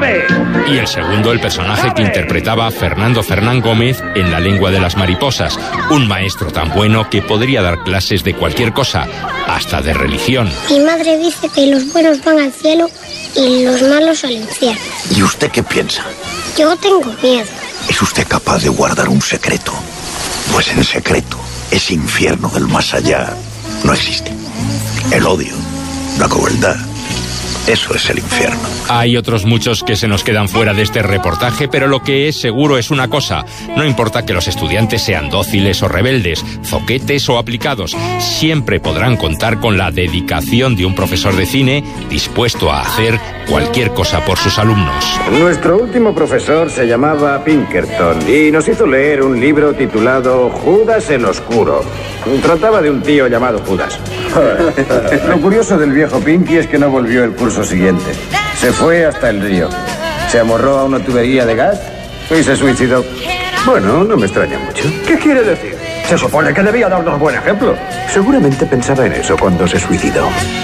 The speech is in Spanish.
¡Hombre! Y el segundo, el personaje que interpretaba Fernando Fernán Gómez en La lengua de las mariposas, un maestro tan bueno que podría dar clases de cualquier cosa, hasta de religión. Mi madre dice que los buenos van al cielo y los malos al infierno. ¿Y usted qué piensa? Yo tengo miedo. ¿Es usted capaz de guardar un secreto? Pues en secreto, ese infierno del más allá no existe. El odio, la crueldad, eso es el infierno. Hay otros muchos que se nos quedan fuera de este reportaje, pero lo que es seguro es una cosa: no importa que los estudiantes sean dóciles o rebeldes, zoquetes o aplicados, siempre podrán contar con la dedicación de un profesor de cine dispuesto a hacer cualquier cosa por sus alumnos. Nuestro último profesor se llamaba Pinkerton y nos hizo leer un libro titulado Judas el Oscuro. Trataba de un tío llamado Judas. Lo curioso del viejo Pinky es que no volvió el curso siguiente. Se fue hasta el río. Se amorró a una tubería de gas y se suicidó. Bueno, no me extraña mucho. ¿Qué quiere decir? Se supone que debía darnos buen ejemplo. Seguramente pensaba en eso cuando se suicidó.